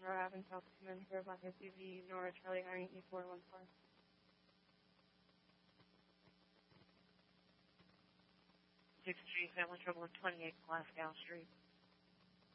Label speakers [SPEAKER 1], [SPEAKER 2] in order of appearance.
[SPEAKER 1] Monroe Ave in South Command for a black SUV, Nora Charlie Irene E414.
[SPEAKER 2] 6 Street, family trouble at 28 Glasgow Street.